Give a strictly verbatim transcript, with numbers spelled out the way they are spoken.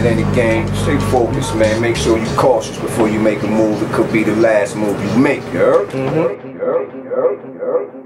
it ain't a game. Stay focused, man. Make sure you cautious before you make a move. It could be the last move you make, you heard? Mm-hmm. You heard? You heard? You heard?